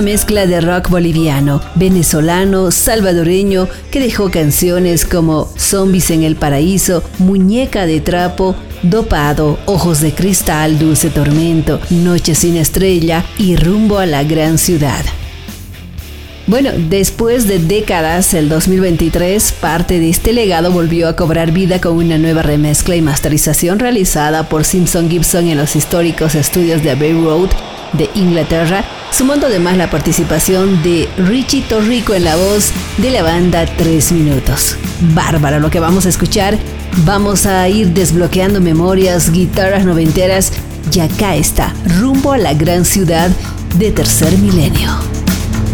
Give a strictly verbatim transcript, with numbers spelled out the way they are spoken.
Mezcla de rock boliviano, venezolano, salvadoreño, que dejó canciones como Zombies en el Paraíso, Muñeca de Trapo, Dopado, Ojos de Cristal, Dulce Tormento, Noche sin Estrella y Rumbo a la Gran Ciudad. Bueno, después de décadas, el dos mil veintitrés, parte de este legado volvió a cobrar vida con una nueva remezcla y masterización realizada por Simpson Gibson en los históricos estudios de Abbey Road de Inglaterra, sumando además la participación de Richie Torrico en la voz de la banda Tres Minutos. Bárbaro lo que vamos a escuchar. Vamos a ir desbloqueando memorias, guitarras noventeras, y acá está, Rumbo a la Gran Ciudad de Tercer Milenio.